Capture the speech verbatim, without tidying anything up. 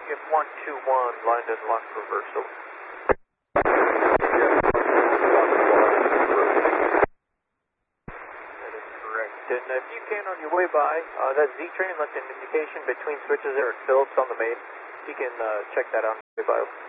If one two one, line and lock reversal. That is correct. And if you can, on your way by, uh, that Z train left an indication between switches there at Phillips on the main. You can uh, check that out on your way by.